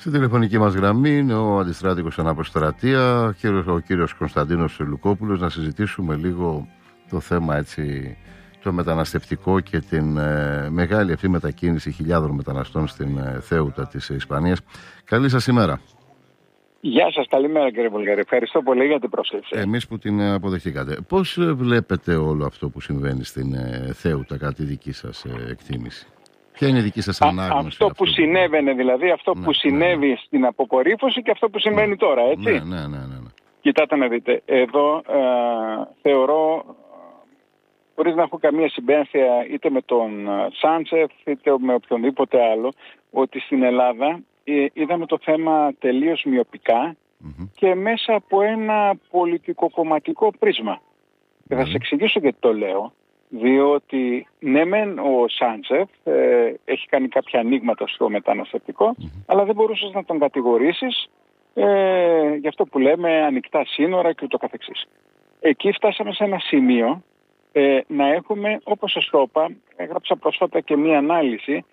Στη τηλεφωνική μας γραμμή είναι ο αντιστράτηγος αναποστρατεία, ο κύριος Κωνσταντίνος Λουκόπουλος, να συζητήσουμε λίγο το θέμα έτσι, το μεταναστευτικό και την μεγάλη αυτή μετακίνηση χιλιάδων μεταναστών στην Θέουτα της Ισπανίας. Καλή σας ημέρα. Γεια σας, καλημέρα κύριε Βουλγαρή. Ευχαριστώ πολύ για την πρόσκληση. Εμείς που την αποδεχτήκατε. Πώς βλέπετε όλο αυτό που συμβαίνει στην Θέουτα κατά τη δική σας εκτίμηση? Ποια είναι η δική σας ανάγνωση? Αυτό που συνέβαινε δηλαδή, αυτό που συνέβη στην αποκορύφωση και αυτό που συμβαίνει τώρα, έτσι. Ναι. Κοιτάτε να δείτε, εδώ θεωρώ, χωρίς να έχω καμία συμπένθεια είτε με τον Σάντσεφ είτε με οποιονδήποτε άλλο, ότι στην Ελλάδα είδαμε το θέμα τελείως μειοπικά και μέσα από ένα πολιτικοκομματικό πρίσμα. Και θα σας εξηγήσω γιατί το λέω. Διότι ναι μεν ο Σάντσεφ έχει κάνει κάποια ανοίγματα στο μεταναστευτικό, αλλά δεν μπορούσες να τον κατηγορήσεις για αυτό που λέμε ανοιχτά σύνορα και ούτω καθεξής. Εκεί φτάσαμε σε ένα σημείο να έχουμε, όπως σας το είπα, έγραψα πρόσφατα και μία ανάλυση,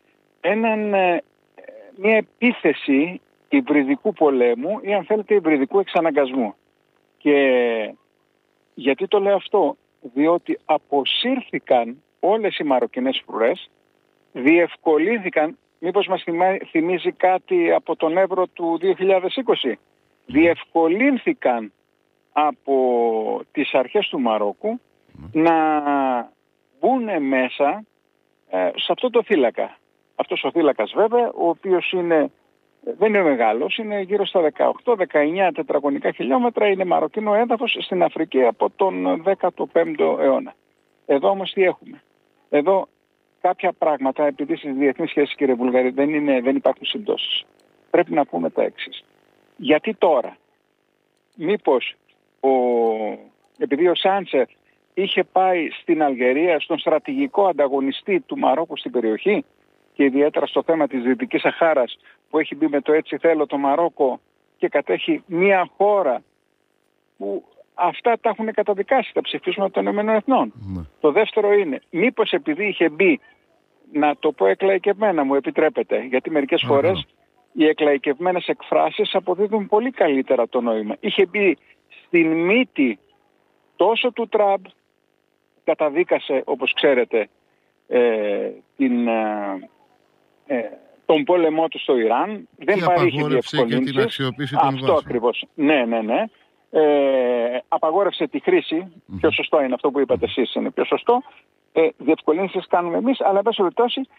μία επίθεση υβριδικού πολέμου ή αν θέλετε υβριδικού εξαναγκασμού. Και γιατί το λέω αυτό? Διότι αποσύρθηκαν όλες οι μαροκινές φρουρές, διευκολύνθηκαν, μήπως μας θυμίζει κάτι από τον Εύρο του 2020, διευκολύνθηκαν από τις αρχές του Μαρόκου να μπουν μέσα σε αυτό το θύλακα. Αυτός ο θύλακας βέβαια, ο οποίος δεν είναι μεγάλος, είναι γύρω στα 18-19 τετραγωνικά χιλιόμετρα, είναι μαροκινό έδαφος στην Αφρική από τον 15ο αιώνα. Εδώ όμως τι έχουμε? Εδώ κάποια πράγματα, επειδή στις διεθνείς σχέσεις κύριε Βουλγαρή δεν υπάρχουν συμπτώσεις. Πρέπει να πούμε τα εξής. Γιατί τώρα? Μήπως επειδή ο Σάντσεφ είχε πάει στην Αλγερία, στον στρατηγικό ανταγωνιστή του Μαρόκου στην περιοχή, και ιδιαίτερα στο θέμα της Δυτικής Σαχάρας που έχει μπει με το έτσι θέλω το Μαρόκο και κατέχει μια χώρα που αυτά τα έχουν καταδικάσει τα ψηφίσματα των ΗΕ. Το δεύτερο είναι, μήπως επειδή είχε μπει, να το πω εκλαϊκευμένα, μου επιτρέπετε, γιατί μερικές φορές οι εκλαϊκευμένες εκφράσεις αποδίδουν πολύ καλύτερα το νόημα. Είχε μπει στην μύτη τόσο του Τραμπ, καταδίκασε όπως ξέρετε τον πόλεμό του στο Ιράν, δεν παρήχε διευκολύνσεις. Αυτό ακριβώς. Ναι. Απαγόρευσε τη χρήση, πιο σωστό είναι αυτό που είπατε εσείς, είναι πιο σωστό. Διευκολύνσεις κάνουμε εμείς, αλλά εν πάση περιπτώσει